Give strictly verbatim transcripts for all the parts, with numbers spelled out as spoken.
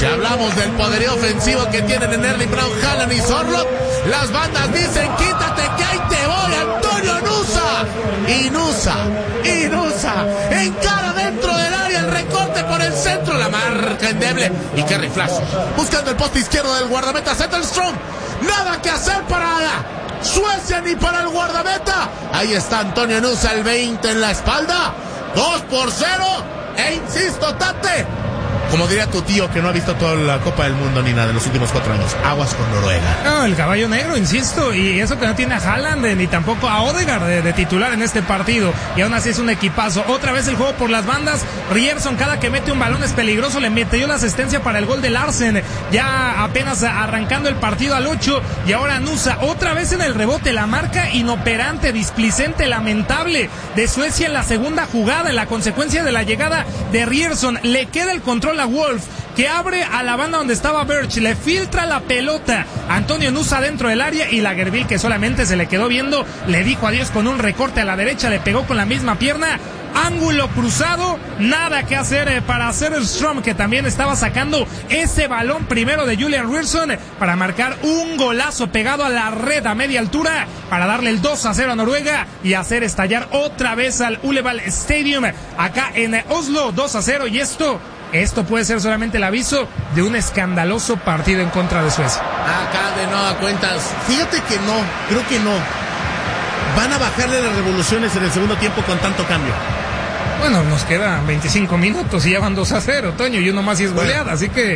Si hablamos del poderío ofensivo que tienen en Erling Brown, Haaland y Sorloth, las bandas dicen quítate que ahí te voy, Antonio Nusa. Y Nusa, y Nusa, encara dentro del área el recorte por el centro, la marca endeble. Y Kerry Flash, buscando el poste izquierdo del guardameta Zetterström. Nada que hacer para Suecia ni para el guardameta. Ahí está Antonio Nusa, el veinte en la espalda. dos por cero. E insisto, Tate, como diría tu tío que no ha visto toda la Copa del Mundo ni nada en los últimos cuatro años, aguas con Noruega. No, el caballo negro, insisto, y eso que no tiene a Haaland eh, ni tampoco a Odegaard de, de titular en este partido, y aún así es un equipazo. Otra vez el juego por las bandas. Ryerson, cada que mete un balón es peligroso, le metió la asistencia para el gol de Larsen, ya apenas arrancando el partido al ocho, y ahora Nusa, otra vez en el rebote, la marca inoperante, displicente, lamentable de Suecia en la segunda jugada, en la consecuencia de la llegada de Ryerson. Le queda el control a Wolf, que abre a la banda donde estaba Birch, le filtra la pelota Antonio Nusa dentro del área, y Lagerbielke, que solamente se le quedó viendo, le dijo adiós con un recorte a la derecha, le pegó con la misma pierna, ángulo cruzado, nada que hacer eh, para hacer el Strom, que también estaba sacando ese balón primero de Julian Ryerson para marcar un golazo pegado a la red a media altura para darle el dos a cero a Noruega y hacer estallar otra vez al Ullevål Stadium acá en Oslo. Dos a cero, y esto Esto puede ser solamente el aviso de un escandaloso partido en contra de Suecia. Acá de nueva cuentas, fíjate que no, creo que no. Van a bajarle las revoluciones en el segundo tiempo con tanto cambio. Bueno, nos quedan veinticinco minutos y ya van dos a cero, Toño, y uno más y es goleada, bueno. Así que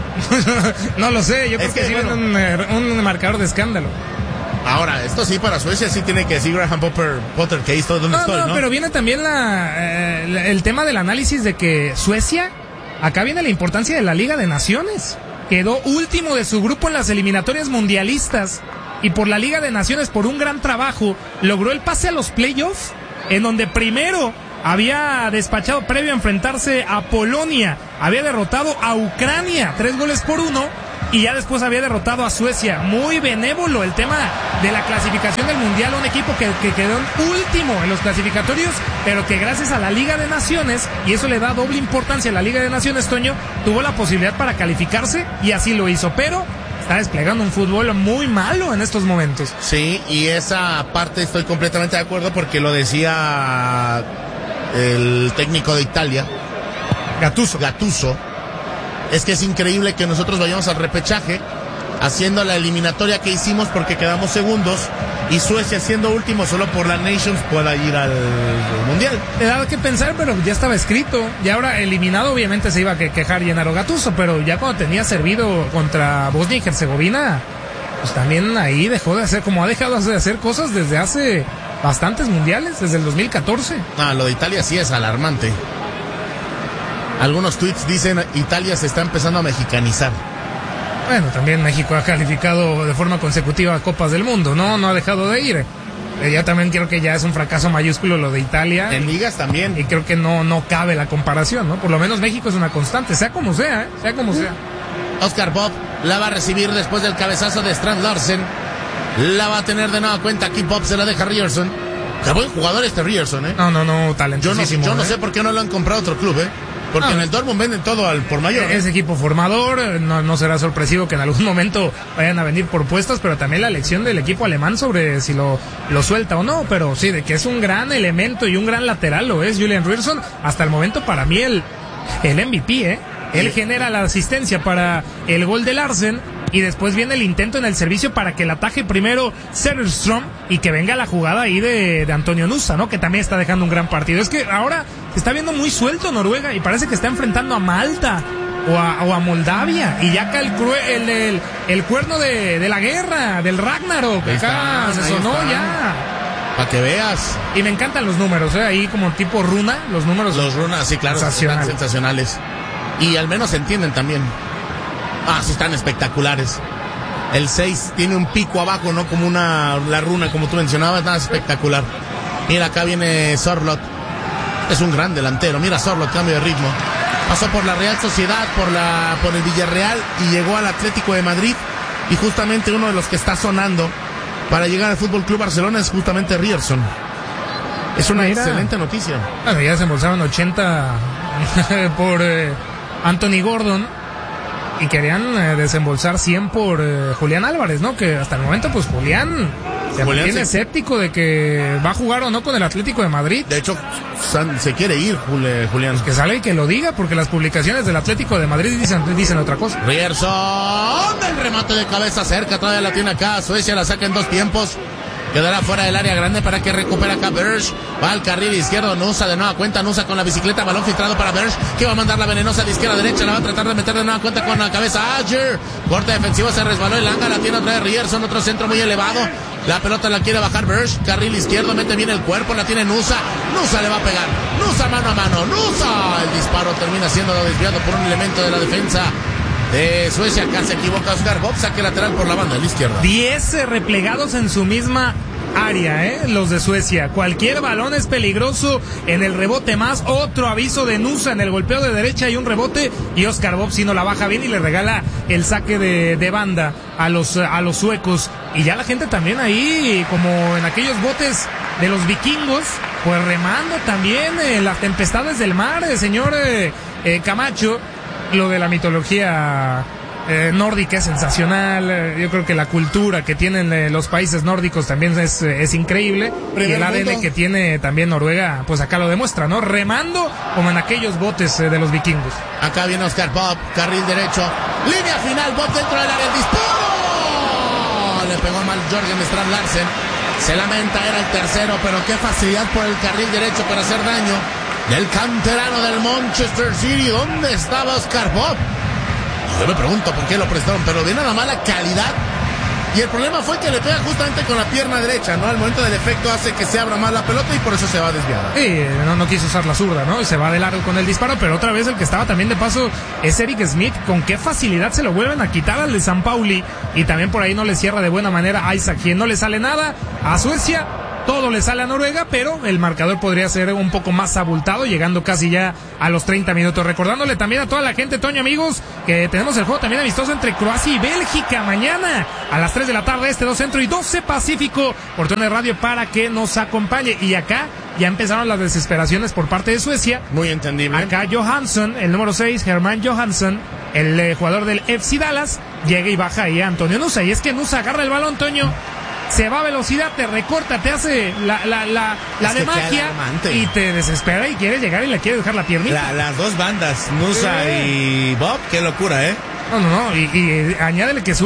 no lo sé, yo creo es que, que sí bueno, un, un marcador de escándalo. Ahora, esto sí para Suecia sí tiene que decir Graham Potter, Potter que ahí está donde no, estoy, no, ¿no? Pero viene también la, eh, el tema del análisis de que Suecia, acá viene la importancia de la Liga de Naciones. Quedó último de su grupo en las eliminatorias mundialistas, y por la Liga de Naciones, por un gran trabajo, logró el pase a los playoffs, en donde primero había despachado, previo a enfrentarse a Polonia, había derrotado a Ucrania, tres goles por uno, y ya después había derrotado a Suecia. Muy benévolo el tema de la clasificación del Mundial, un equipo que, que quedó en último en los clasificatorios, pero que gracias a la Liga de Naciones, y eso le da doble importancia a la Liga de Naciones, Toño, tuvo la posibilidad para calificarse, y así lo hizo, pero está desplegando un fútbol muy malo en estos momentos. Sí, y esa parte estoy completamente de acuerdo, porque lo decía el técnico de Italia, Gattuso. Gattuso. Es que es increíble que nosotros vayamos al repechaje haciendo la eliminatoria que hicimos porque quedamos segundos, y Suecia siendo último solo por la Nations pueda ir al Mundial. Le daba que pensar, pero ya estaba escrito. Y ahora eliminado obviamente se iba a quejar Gennaro Gattuso, pero ya cuando tenía servido contra Bosnia y Herzegovina, pues también ahí dejó de hacer, como ha dejado de hacer cosas desde hace bastantes mundiales, desde el dos mil catorce. Ah, lo de Italia sí es alarmante. Algunos tweets dicen Italia se está empezando a mexicanizar. Bueno, también México ha calificado de forma consecutiva a Copas del Mundo, ¿no? No ha dejado de ir. Eh, yo también creo que ya es un fracaso mayúsculo lo de Italia. En ligas también. Y creo que no, no cabe la comparación, ¿no? Por lo menos México es una constante, sea como sea, ¿eh? Sea como sea. Oscar Bob la va a recibir después del cabezazo de Strand Larsen. La va a tener de nueva cuenta aquí. Bob se la deja a Ryerson. Qué buen jugador este Ryerson, ¿eh? No, no, no, talentosísimo. Yo no, yo no ¿eh? sé por qué no lo han comprado otro club, ¿eh? Porque ah, en el Dortmund venden todo al por mayor. Es equipo formador, no, no será sorpresivo que en algún momento vayan a venir por puestas, pero también la elección del equipo alemán sobre si lo, lo suelta o no, pero sí, de que es un gran elemento y un gran lateral lo es Julian Ryerson, hasta el momento para mí el, el M V P, ¿eh? Él genera la asistencia para el gol de Larsen, y después viene el intento en el servicio para que la ataje primero Zetterström y que venga la jugada ahí de, de Antonio Nusa, ¿no? Que también está dejando un gran partido. Es que ahora se está viendo muy suelto Noruega y parece que está enfrentando a Malta o a, o a Moldavia, y ya acá el, el, el, el cuerno de, de la guerra, del Ragnarok, acá está, se sonó ya. Para que veas. Y me encantan los números, ¿eh? Ahí como tipo runa, los números. Los runas, sí, claro, sensacional. sensacionales. Y al menos se entienden también. Ah, sí, están espectaculares. El seis tiene un pico abajo, ¿no? Como una, la runa, como tú mencionabas, nada espectacular. Mira, acá viene Sorloth. Es un gran delantero. Mira, Sorloth, cambio de ritmo. Pasó por la Real Sociedad, por la, por el Villarreal, y llegó al Atlético de Madrid. Y justamente uno de los que está sonando para llegar al Fútbol Club Barcelona es justamente Ryerson. Es una Mira. excelente noticia. Bueno, ya se embolsaron ochenta por eh, Anthony Gordon. y querían eh, desembolsar cien por eh, Julián Álvarez, ¿no? Que hasta el momento, pues Julián se Julián mantiene se... escéptico de que va a jugar o no con el Atlético de Madrid. De hecho, San, se quiere ir, Julián. Pues que sale y que lo diga, porque las publicaciones del Atlético de Madrid dicen, dicen otra cosa. Rierson, el remate de cabeza cerca, todavía la tiene acá. Suecia la saca en dos tiempos. Quedará fuera del área grande para que recupera acá Berge. Va al carril izquierdo, Nusa de nueva cuenta, Nusa con la bicicleta, balón filtrado para Berge, que va a mandar la venenosa de izquierda a derecha, la va a tratar de meter de nueva cuenta con la cabeza Ager. Corte defensivo, se resbaló el Langa, la tiene otra vez Rierson, otro centro muy elevado. La pelota la quiere bajar Berge, carril izquierdo, mete bien el cuerpo, la tiene Nusa. Nusa le va a pegar, Nusa mano a mano, Nusa. El disparo termina siendo desviado por un elemento de la defensa de Suecia. Acá se equivoca Oscar Bob, saque lateral por la banda de la izquierda. diez replegados en su misma área, ¿eh? Los de Suecia. Cualquier balón es peligroso en el rebote más. Otro aviso de Nusa en el golpeo de derecha y un rebote. Y Oscar Bob si no la baja bien y le regala el saque de, de banda a los, a los suecos. Y ya la gente también ahí, como en aquellos botes de los vikingos, pues remando también eh, las tempestades del mar, eh, señor eh, eh, Camacho. Lo de la mitología eh, nórdica es sensacional. Eh, yo creo que la cultura que tienen eh, los países nórdicos también es, es increíble. Primer y el A D N mundo. que tiene también Noruega, pues acá lo demuestra, ¿no? Remando como en aquellos botes eh, de los vikingos. Acá viene Oscar Bob, carril derecho, línea final, Bob dentro del área, el disparo. Le pegó mal Jorgen Strand Larsen. Se lamenta, era el tercero, pero qué facilidad por el carril derecho para hacer daño. Del canterano del Manchester City. ¿Dónde estaba Oscar Bob? Yo me pregunto por qué lo prestaron, pero de nada mala calidad. Y el problema fue que le pega justamente con la pierna derecha, ¿no? Al momento del efecto hace que se abra más la pelota y por eso se va desviada. Sí, no, no quiso usar la zurda, ¿no? Y se va de largo con el disparo, pero otra vez el que estaba también de paso es Eric Smith. Con qué facilidad se lo vuelven a quitar al de San Pauli. Y también por ahí no le cierra de buena manera a Isaac, quien no le sale nada a Suecia. Todo le sale a Noruega, pero el marcador podría ser un poco más abultado, llegando casi ya a los treinta minutos. Recordándole también a toda la gente, Toño, amigos, que tenemos el juego también amistoso entre Croacia y Bélgica mañana a las tres de la tarde, este dos centro y doce pacífico, por Tono Radio para que nos acompañe. Y acá ya empezaron las desesperaciones por parte de Suecia. Muy entendible. Acá Johansson, el número seis, Germán Johansson, el eh, jugador del F C Dallas, llega y baja ahí a Antonio Nusa. Y es que Nusa agarra el balón, Toño, se va a velocidad, te recorta, te hace la, la, la, la de magia y te desespera y quiere llegar y le quiere dejar la piernita. La, las dos bandas, Nusa sí. y Bob, qué locura, ¿eh? No, no, no, y, y añádele que sube